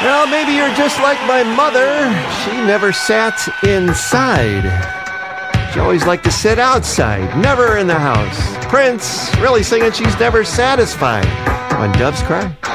Well, maybe you're just like my mother. She never sat inside. She always liked to sit outside, never in the house. Prince really singing She's Never Satisfied on Doves Cry.